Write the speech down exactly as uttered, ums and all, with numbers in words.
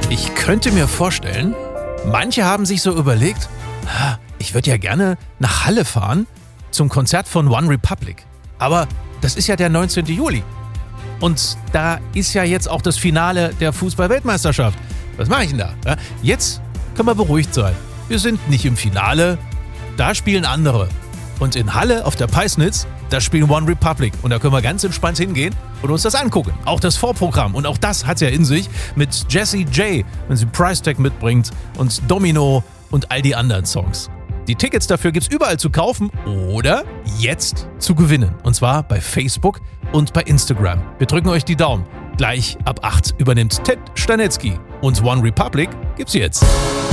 Ich könnte mir vorstellen, manche haben sich so überlegt, ich würde ja gerne nach Halle fahren zum Konzert von One Republic. Aber das ist ja der neunzehnten Juli. Und da ist ja jetzt auch das Finale der Fußball-Weltmeisterschaft. Was mache ich denn da? Ja, jetzt können wir beruhigt sein. Wir sind nicht im Finale, da spielen andere. Und in Halle auf der Peisnitz, da spielen One Republic. Und da können wir ganz entspannt hingehen und uns das angucken. Auch das Vorprogramm. Und auch das hat es ja in sich mit Jessie J, wenn sie Price Tag mitbringt, und Domino und all die anderen Songs. Die Tickets dafür gibt's überall zu kaufen oder jetzt zu gewinnen. Und zwar bei Facebook und bei Instagram. Wir drücken euch die Daumen. Gleich ab acht übernimmt Ted Stanetzky. Und One Republic gibt's jetzt.